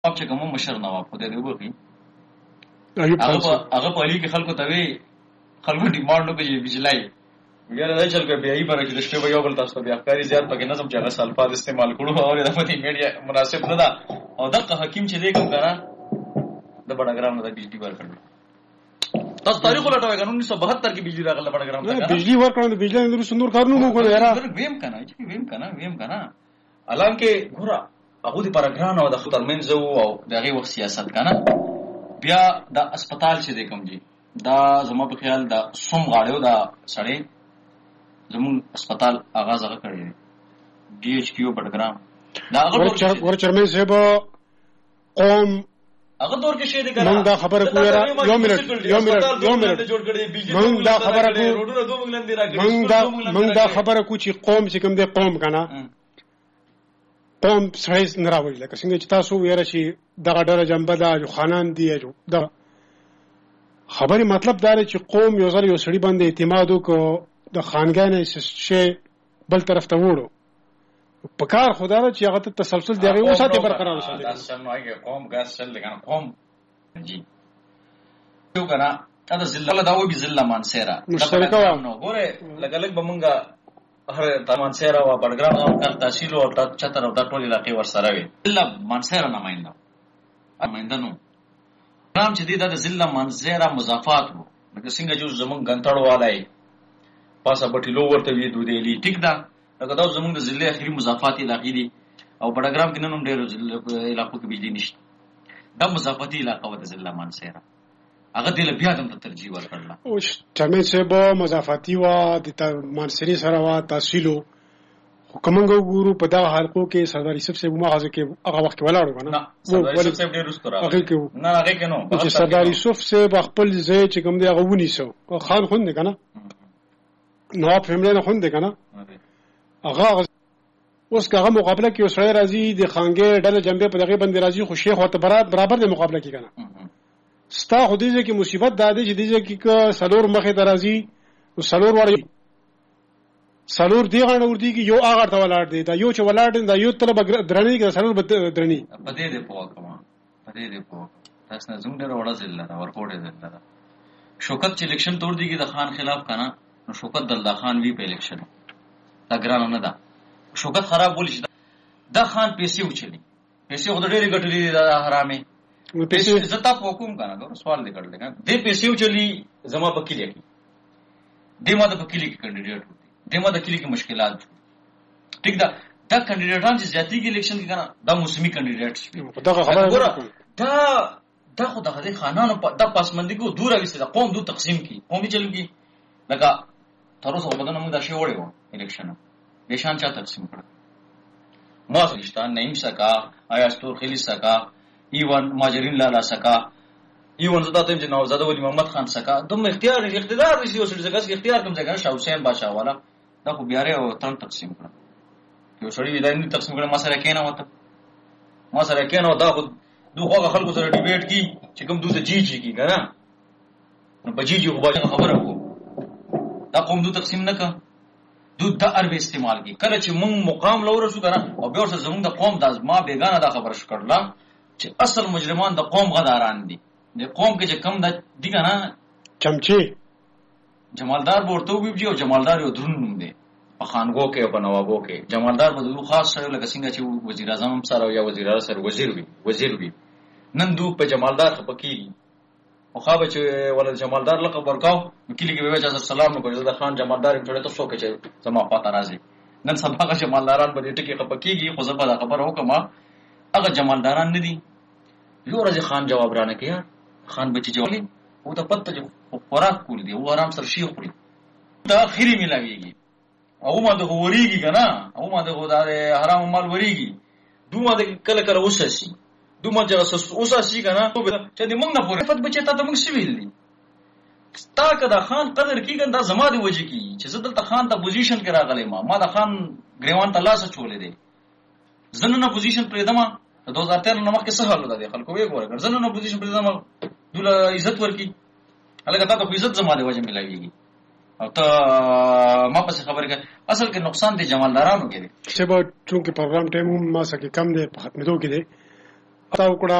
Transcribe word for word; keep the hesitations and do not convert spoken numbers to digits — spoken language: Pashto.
اب چې کوم مشر نواب خدای دې وبخي هغه هغه په لې کې خلکو ته وی خلکو ډیماند وکړي بجلای ویل نه چل کې بیا یې پر چې د شپې یو بل تاسو بیا کاری زیات پکې نظم چې هغه الفاظ استعمال کړو او د پتی میډیا مناسب نه ده او دغه حکیم چې دې کوم کنه د بڑاګرام نه د بجلی ورکړل تاسو تاریخ ولټوي قانون انیس سو بہتر کې بجلی راغله بڑاګرام ته بجلی ورکړل د بجلی نور سندور کارونه مو کوله یاره ویم کنه چې ویم کنه ویم کنه الان کې ګوره هغه د پاراګرام او د خطرمنځ او دغه وخت سیاست کنه بیا د هسپتال چې دی کوم جی دا زما په خیال دا سوم غاړیو دا سړی زمون هسپتال آغاز هغه کړی ډي ایچ کیو بډګرام دا هغه ور چرمن صاحب قوم هغه دور کې شه دي کنه موږ دا خبره کوو یو منټ یو منټ یو منټ موږ دا خبره کوو موږ دا موږ دا خبره کوو چې قوم چې کوم دی قوم کنه قوم سړی نه راوړي لکه څنګه چې تاسو ویره شي دغه ډله جنبه ده جو خانان دي جو دا خبري مطلب دا دی چې قوم یو ځل یو سړی باندې اعتماد وکړو د خانګانې شي بل طرف ته وړو په کار خدا را چې هغه ته تسلسل دی هغه وساته برقرار وساتي دا څنګه وايي قوم ګاز چل لګان قوم جی یو کنه دا ذل دا وې ذل مان سیرا مشترکه نو ګوره لګلګ بمنګا هر تمان سیرا وا بډګرام او کار تحصیل او چتر او د ټول علاقې ور سره وي ذل مان سیرا نمائنده نمائنده نو نام چې دی دا ذل مان سیرا مضافات وو لکه څنګه جو زمون غنټړ والای پاسه بټلو ورته وی دوی دی ټیک دا لکه دا زمونږ د ضلع اخري مضافاتي علاقې دي او بډګرام کې نن هم ډېر علاقو کې بجلی نشته دا مضافاتي علاقه و د ضلع مانسیرا هغه دې له بیا د ترجیح ورکړل او چمن صاحب مضافاتي و د مانسری سره و تحصیلو کومنګو ګورو په دا حلقو کې سردار یوسف صاحب ماغه کې هغه وخت ولاړو کنه سردار یوسف صاحب ډېر رستو راغی هغه کې نه هغه کې نو چې سردار یوسف صاحب خپل ځای چې کوم دی هغه ونیسو خان خون نه کنه نواب فیملی نه خون دی کنه هغه اوس هغه مقابله کې اوسړی راځي د خانګې ډله جنبه په دغه باندې راځي خو شیخ ورته برابر د مقابله کې کنه ستا خو دې کې مصیبت دا دی چې دې کې ک سلور مخه درازي او سلور وړي سلور دی غاڼه ور دي کې یو هغه ته ولاړ دی دا یو چې ولاړ دی دا یو طلب درنی کې سلور درنی په دې دې پوه کما په دې دې پوه تاسو نه زوم ډېر وړه ځل دا ورکوټه ځل شوکت چې الیکشن تور دیږي د خان خلاف کنه نو شوکت دلدا خان وی په الیکشن دا ګران نه ده شوکت خراب بولی شي دا خان پیسې وچلی پیسې خو ډېرې ګټلې دا حرامه پیسې زتا په حکم کنه دا سوال دې کړل کنه دې پیسې وچلی زما په کلی کې دې ما د په کلی کې کینډیډیټ و دې ما د کلی کې مشکلات ټیک دا دا کینډیډیټان چې زیاتی کې الیکشن کې کنه دا موسمي کینډیډیټ شي دا خبره دا دا خو دغه خانانو په د پاسمندګي کو دور اوسه دا قوم دو تقسیم کی قومي چلوږي لکه تر اوسه په دغه موږ دا شی وړي و الیکشن نشان چا تقسیم کړ ما فرشتان نیم سکا آیا استور خلی سکا ایوان ماجرین لالا سکا ایوان زدا ته جناب زاده ولی محمد خان سکا دوم اختیار اقتدار رسي او څه ځکه اختیار کوم ځای شاه حسین بادشاہ والا دا خو بیاره او تن تقسیم کړ یو سړی ودانې تقسیم کړ ما سره کینه وته ما سره کینه دا خو دوه خلکو سره ډیبیټ کی چې کوم دوی جی جی کی کنه نو بجی جی خو باندې خبره وو دا قوم دو تقسیم نه کا دو د عرب استعمال کی کله چې مونږ مقام لور شو کنه او بیا ورسره زمونږ د قوم د ما بیگانه دا خبره شکړه چې اصل مجرمان د قوم غداران دي د قوم کې چې کم د دی کنه چمچي جمالدار ورته ویږي او جمالدار یو درون دی په خانګو کې او په نوابو کې جمالدار په دغه خاص سره لکه څنګه چې وزیر اعظم سره یا وزیر اعظم سره وزیر وي وزیر وي نن دو په جمالدار خپکیږي او خو چې ولر جمالدار لقب ورکاو کلی کې به اجازه سلام نو کوي د خان جمالدار په ټولته څوک چې زما پاته راځي نن سبا جمالداران په دې ټکی خپکیږي خو زه په خبر وکم هغه جمالداران نه دي یو ورځ خان جواب رانه کیا خان بچي جوړي او ته پته جو خوراک کول دي او آرام سره شي خوري دا اخري ملاويږي او ما د غوريږي کنه او ما د غودار حرام مال وريږي دوه د کله کله وسسي دوه چې وسسي کنه چې د موږ نه پوره فت بچي ته موږ سویل دي تا کدا خان قدر کیږي دا زما دی وجه کی چې زدل ته خان ته پوزیشن کې راغلی ما ما د خان گریوان ته لاس چولې دي زنه پوزیشن پرې دما دو هزار تیرہ نمک کې سهال ودا دي خلکو یې ګورګر زنه پوزیشن پرې دما دوله عزت ورکی هغه تا ته عزت زما دی وجه ملایږي او ته ما پس خبره کوي اصل کې نقصان دي جمالدارانو کې دي چې به چونکه پروګرام ټایم ما سکه کم دی په ختمېدو کې دی تا وکړه